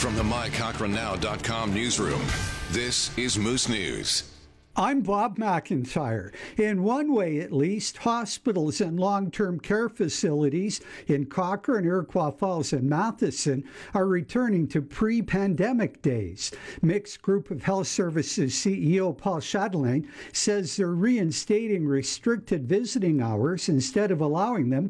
From the MyCochranNow.com newsroom, this is Moose News. I'm Bob McIntyre. In one way, at least, hospitals and long-term care facilities in Cochrane, Iroquois Falls, and Matheson are returning to pre-pandemic days. Mixed Group of Health Services CEO Paul Chatelain says they're reinstating restricted visiting hours instead of allowing them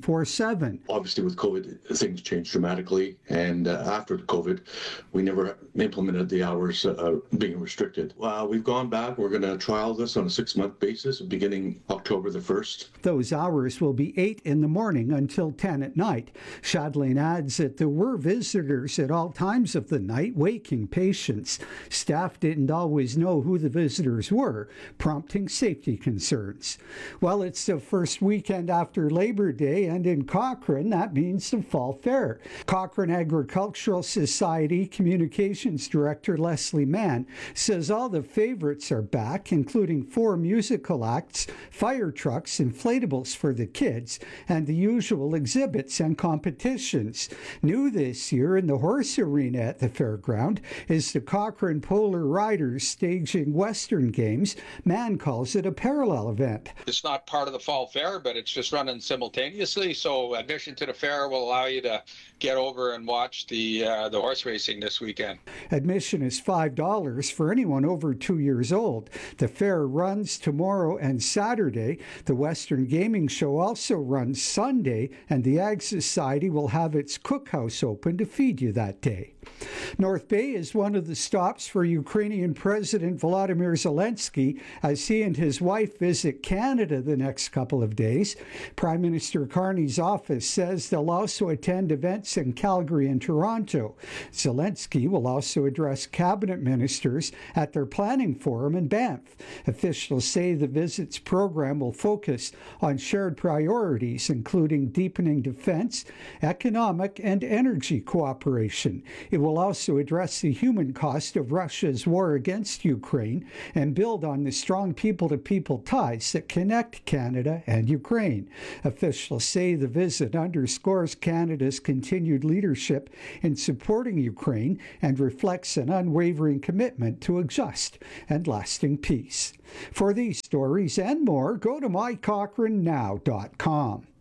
24/7. Obviously, with COVID, things changed dramatically, and after COVID, we never implemented the hours being restricted. We've gone back. We're going to trial this on a 6-month basis beginning October the 1st. Those hours will be 8 in the morning until 10 at night. Chatelain adds that there were visitors at all times of the night waking patients. Staff didn't always know who the visitors were, prompting safety concerns. Well, it's the first weekend after Labor Day, and in Cochrane, that means the Fall Fair. Cochrane Agricultural Society Communications Director Leslie Mann says all the favorites are back, including 4 musical acts, fire trucks, inflatables for the kids, and the usual exhibits and competitions. New this year in the horse arena at the fairground is the Cochrane Polar Riders staging Western Games. Mann calls it a parallel event. It's not part of the Fall Fair, but it's just running simultaneously, so admission to the fair will allow you to get over and watch the horse racing this weekend. Admission is $5 for anyone over 2 years old. The fair runs tomorrow and Saturday. The Western Gaming Show also runs Sunday, and the Ag Society will have its cookhouse open to feed you that day. North Bay is one of the stops for Ukrainian President Volodymyr Zelensky as he and his wife visit Canada the next couple of days. Prime Minister Carney's office says they'll also attend events in Calgary and Toronto. Zelensky will also address cabinet ministers at their planning forum in Banff. Officials say the visit's program will focus on shared priorities, including deepening defense, economic, and energy cooperation. It will also address the human cost of Russia's war against Ukraine and build on the strong people-to-people ties that connect Canada and Ukraine. Officials say the visit underscores Canada's continued leadership in supporting Ukraine and reflects an unwavering commitment to a just and lasting peace. For these stories and more, go to mycochrannow.com.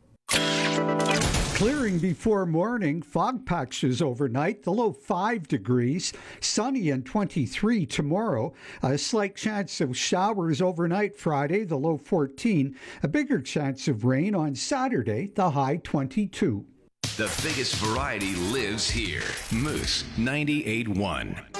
Clearing before morning, fog patches overnight, the low 5 degrees, sunny and 23 tomorrow, a slight chance of showers overnight Friday, the low 14, a bigger chance of rain on Saturday, the high 22. The biggest variety lives here. Moose 98.1.